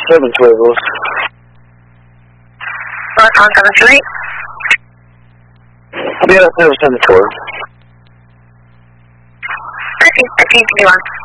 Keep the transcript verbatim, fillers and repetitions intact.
seven twelve. North one seven two eight. Yeah, that was seven twelve. thirteen, thirteen, twenty-one.